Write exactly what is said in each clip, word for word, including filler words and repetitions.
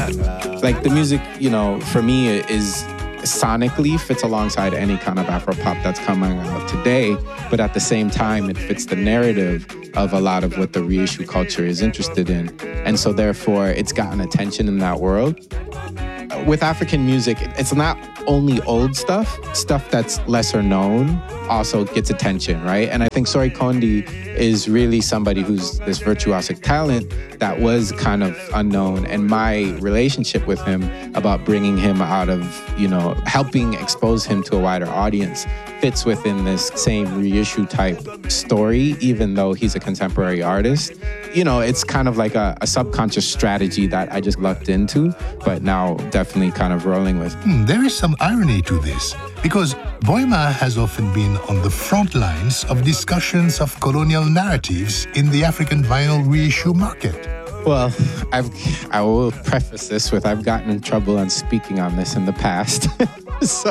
Like the music, you know, for me is sonically fits alongside any kind of Afro-pop that's coming out today, but at the same time, it fits the narrative of a lot of what the reissue culture is interested in. And so therefore, it's gotten attention in that world. With African music, it's not only old stuff, stuff that's lesser known also gets attention, right? And I think Sori Kondi is really somebody who's this virtuosic talent that was kind of unknown. And my relationship with him about bringing him out of, you know, helping expose him to a wider audience fits within this same reissue type story, even though he's a contemporary artist. You know, it's kind of like a, a subconscious strategy that I just lucked into, but now definitely kind of rolling with. Hmm, there is some irony to this, because Boima has often been on the front lines of discussions of colonial narratives in the African vinyl reissue market. Well, I've, I will preface this with I've gotten in trouble on speaking on this in the past. So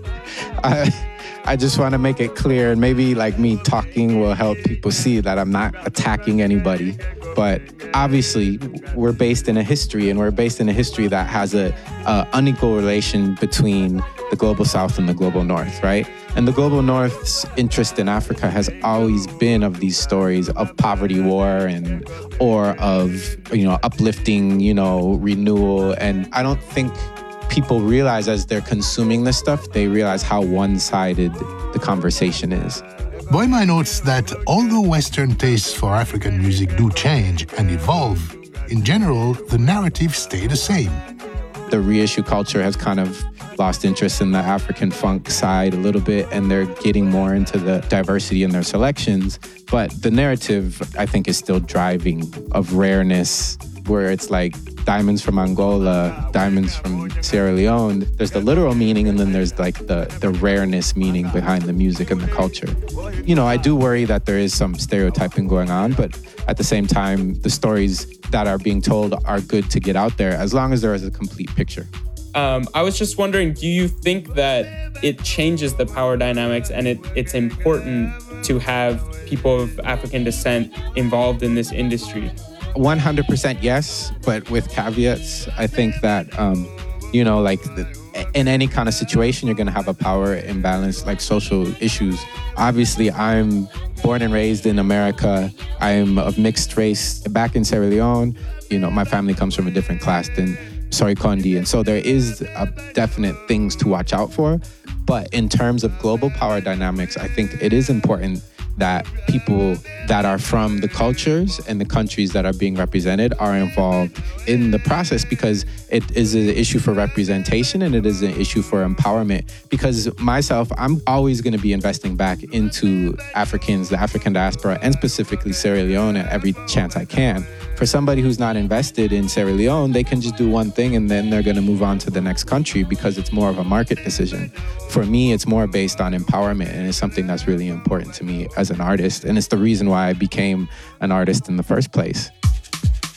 I, I just want to make it clear, and maybe like me talking will help people see that I'm not attacking anybody. But obviously, we're based in a history, and we're based in a history that has a, a unequal relation between the global South and the global North, right? And the global North's interest in Africa has always been of these stories of poverty war and or of, you know, uplifting, you know, renewal. And I don't think people realize as they're consuming this stuff, they realize how one-sided the conversation is. Boima notes that although Western tastes for African music do change and evolve, in general, the narratives stay the same. The reissue culture has kind of lost interest in the African funk side a little bit, and they're getting more into the diversity in their selections. But the narrative, I think, is still driving of rareness, where it's like diamonds from Angola, diamonds from Sierra Leone. There's the literal meaning, and then there's like the, the rareness meaning behind the music and the culture. You know, I do worry that there is some stereotyping going on, but at the same time, the stories that are being told are good to get out there as long as there is a complete picture. Um, I was just wondering, do you think that it changes the power dynamics and it, it's important to have people of African descent involved in this industry? one hundred percent yes, but with caveats. I think that, um, you know, like the, in any kind of situation, you're going to have a power imbalance, like social issues. Obviously, I'm born and raised in America. I'm of mixed race back in Sierra Leone. You know, my family comes from a different class than Sori Kondi. And so there is a definite things to watch out for. But in terms of global power dynamics, I think it is important that people that are from the cultures and the countries that are being represented are involved in the process, because it is an issue for representation and it is an issue for empowerment. Because myself, I'm always going to be investing back into Africans, the African diaspora, and specifically Sierra Leone at every chance I can. For somebody who's not invested in Sierra Leone, they can just do one thing and then they're going to move on to the next country because it's more of a market decision. For me, it's more based on empowerment, and it's something that's really important to me as an artist. And it's the reason why I became an artist in the first place.